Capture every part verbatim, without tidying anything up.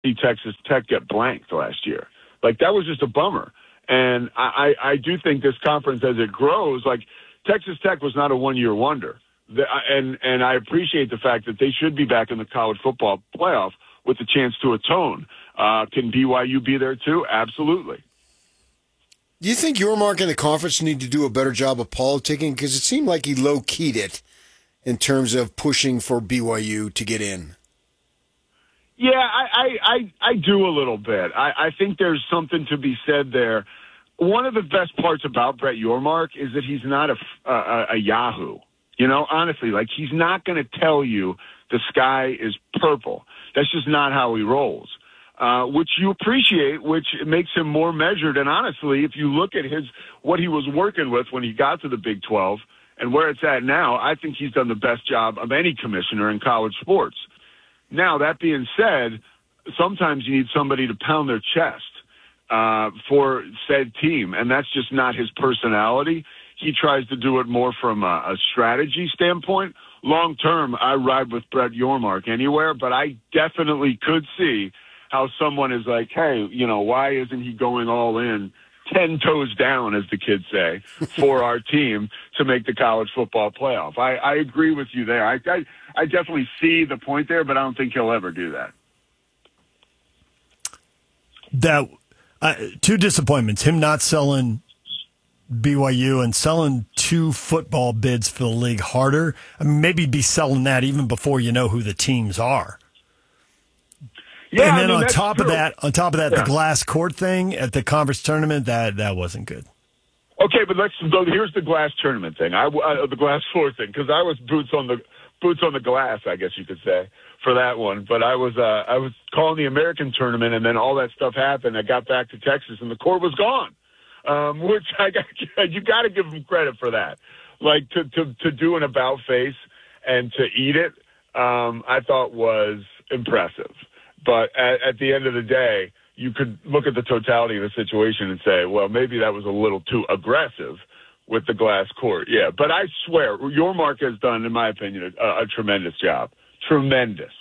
see Texas Tech get blanked last year. Like, that was just a bummer. And I, I, I do think this conference, as it grows, like, Texas Tech was not a one-year wonder. The, and, and I appreciate the fact that they should be back in the college football playoff with the chance to atone. Uh, can B Y U be there too? Absolutely. Do you think Yormark and the conference need to do a better job of politicking? Because it seemed like he low-keyed it in terms of pushing for B Y U to get in. Yeah, I, I, I, I do a little bit. I, I think there's something to be said there. One of the best parts about Brett Yormark is that he's not a, a, a Yahoo. You know, honestly, like, he's not going to tell you the sky is purple. That's just not how he rolls, uh, which you appreciate, which makes him more measured. And honestly, if you look at his what he was working with when he got to the Big twelve and where it's at now, I think he's done the best job of any commissioner in college sports. Now, that being said, sometimes you need somebody to pound their chest uh, for said team, and that's just not his personality. He tries to do it more from a, a strategy standpoint. Long term, I ride with Brett Yormark anywhere, but I definitely could see how someone is like, hey, you know, why isn't he going all in, ten toes down, as the kids say, for our team to make the college football playoff? I, I agree with you there. I, I I definitely see the point there, but I don't think he'll ever do that. That uh, two disappointments: him not selling B Y U and selling two football bids for the league harder. I mean, maybe be selling that even before you know who the teams are. Yeah, and then I mean, on top true. of that, on top of that, yeah. the glass court thing at the conference tournament, that that wasn't good. Okay, but let's go. Here's the glass tournament thing. I uh, the glass floor thing, because I was boots on the boots on the glass, I guess you could say, for that one. But I was uh, I was calling the American tournament, and then all that stuff happened. I got back to Texas, and the court was gone. Um, which I got, you got to give them credit for that. Like, to, to, to do an about face and to eat it, um, I thought was impressive. But at, at the end of the day, you could look at the totality of the situation and say, well, maybe that was a little too aggressive with the glass court. Yeah, but I swear, Yormark has done, in my opinion, a, a tremendous job. Tremendous.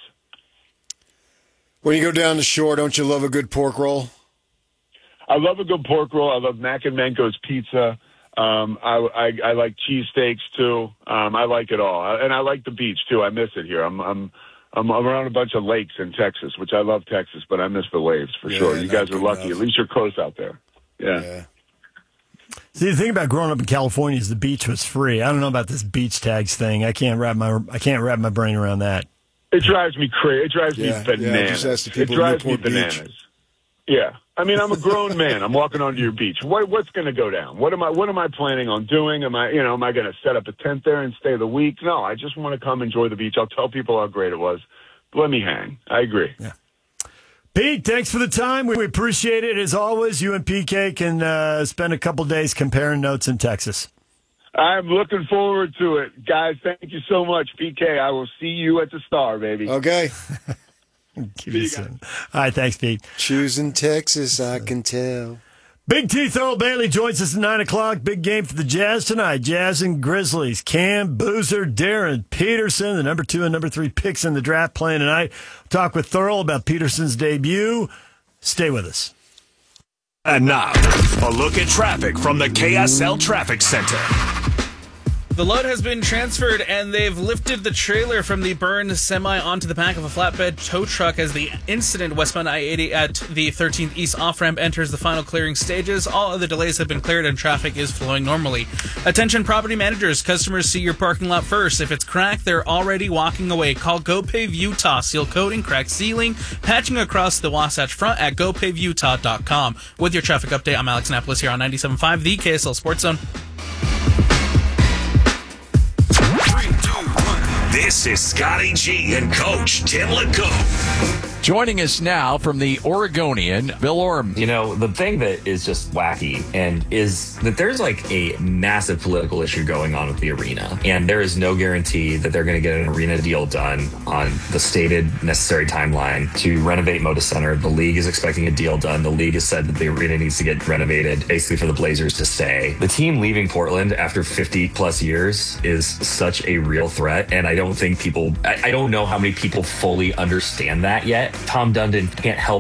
When you go down the shore, don't you love a good pork roll? I love a good pork roll. I love Mac and Manco's pizza. Um, I, I, I like cheesesteaks too. Um, I like it all, and I like the beach too. I miss it here. I'm I'm I'm around a bunch of lakes in Texas, which I love Texas, but I miss the waves for yeah, sure. You guys are lucky. Enough. At least you're close out there. Yeah. yeah. See, the thing about growing up in California is the beach was free. I don't know about this beach tags thing. I can't wrap my I can't wrap my brain around that. It drives me crazy. It drives yeah, me bananas. Yeah, just it drives me bananas. Beach. Yeah. I mean, I'm a grown man. I'm walking onto your beach. What, what's going to go down? What am I? What am I planning on doing? Am I, you know, am I going to set up a tent there and stay the week? No, I just want to come enjoy the beach. I'll tell people how great it was. Let me hang. I agree. Yeah. Pete, thanks for the time. We appreciate it as always. You and P K can uh, spend a couple days comparing notes in Texas. I'm looking forward to it, guys. Thank you so much, P K. I will see you at the Star, baby. Okay. Give you soon. All right, thanks, Pete. Choosing Texas, I can tell. Big T, Thurl Bailey joins us at nine o'clock. Big game for the Jazz tonight. Jazz and Grizzlies. Cam, Boozer, Darren Peterson, the number two and number three picks in the draft playing tonight. Talk with Thurl about Peterson's debut. Stay with us. And now, a look at traffic from the K S L Traffic Center. The load has been transferred, and they've lifted the trailer from the burned semi onto the back of a flatbed tow truck as the incident westbound I eighty at the thirteenth East off-ramp enters the final clearing stages. All other delays have been cleared, and traffic is flowing normally. Attention property managers, customers see your parking lot first. If it's cracked, they're already walking away. Call GoPave Utah. Seal coating, crack ceiling, patching across the Wasatch Front at go pave utah dot com. With your traffic update, I'm Alex Annapolis here on ninety-seven point five, the K S L Sports Zone. This is Scotty G and Coach Tim LeCoux. Joining us now from the Oregonian, Bill Orm. You know, the thing that is just wacky and is that there's like a massive political issue going on with the arena. And there is no guarantee that they're going to get an arena deal done on the stated necessary timeline to renovate Moda Center. The league is expecting a deal done. The league has said that the arena needs to get renovated, basically for the Blazers to stay. The team leaving Portland after fifty plus years is such a real threat. And I don't think people, I, I don't know how many people fully understand that yet. can't, Tom Dundon can't help